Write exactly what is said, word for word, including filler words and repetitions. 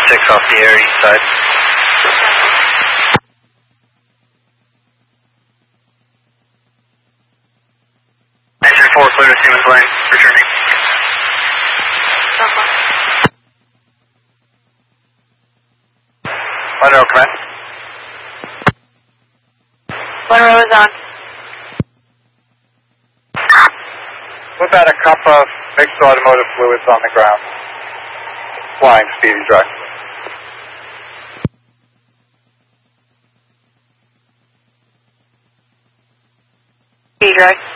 six off the air east side. Engine four clear to Siemens Lane, returning. Monroe, command. Monroe is on. We've had a cup of mixed automotive fluids on the ground. Flying Speedy Drive. Speedy Drive.